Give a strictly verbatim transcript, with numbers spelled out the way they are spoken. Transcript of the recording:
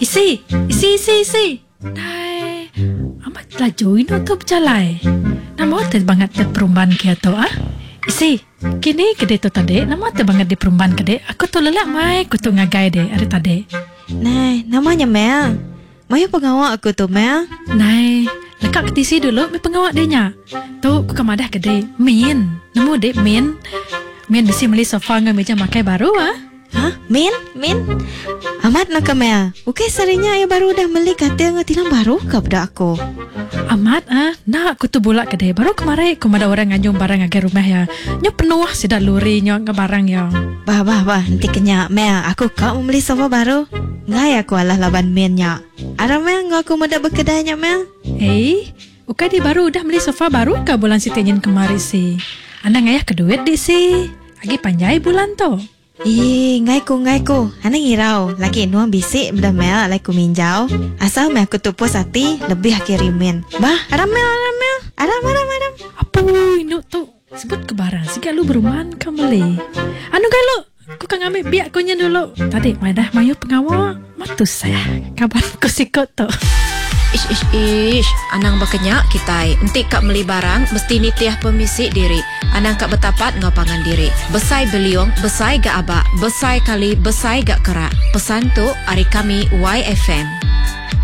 Isi, isi, isi, isi. Dai, amat laju ino tu berjalan. Nama tu banget di perumahan kia tu ah. Isi, kini kedai tu tadi, nama tu banget di perumahan kedai. Aku tu lelak mai, aku tu ngagai deh hari tadi. Nai, namanya Mel. Maya pengawak aku tu Mel. Nai, lekak ke tisi dulu, mi pengawak dia nya. Tu aku kemadah kedai. Min, nemu deh Min. Min bisi beli sofa dengan meja makai baru ah. Hah? Min? Min? Amat nak ke Mel. Okey sarinya ayah baru dah beli katil dengan tilam baru ke pada aku. Amat ah, nak aku tu bolak kedai. Baru kemarin aku ada orang nganyung barang agar rumah ya. Nya penuh sidak luri nya ke barang ya. Bah bah bah, nanti kenyak Mel. Aku kau mau beli sofa baru. Ngai aku alah laban Min nya. Ada Mel ngau aku muda berkedainya Mel. Eh, ukai di baru dah beli sofa baru ke bulan si tenyen kemari si. Anak ngayah ke duit di si. Lagi panjai bulan tu. Ih, ngai ku ngai ku. Anak ngirau. Lagi nuang bisik benda Mel alai ku minjau. Asal Mel aku tu puas hati lebih kirimin. Bah, ada Mel, ada Mel. Ada ada ada. Apa ini tu? Sebut ke barang. Sikit lu beruman ke meli. Anu kai lu? Aku kan ambil biak kunya dulu. Tadi mai dah mayu pengawal. Matus saya. Kapan ku sikut tu? Ish ish ish, anang berkenyak kitai. Entik kak meli barang, mesti ni tiah pemisik diri. Anang kak betapat ngapangan diri. Besai beliung, besai gak abak, besai kali, besai gak kerak. Pesan tu, hari kami Y F M.